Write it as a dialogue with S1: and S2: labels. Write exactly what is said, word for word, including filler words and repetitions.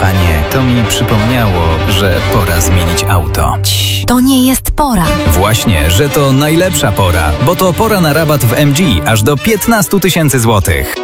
S1: kochanie, to mi przypomniało, że pora zmienić auto.
S2: Cii, to nie jest pora.
S1: Właśnie, że to najlepsza pora, bo to pora na rabat w M G aż do piętnaście tysięcy złotych.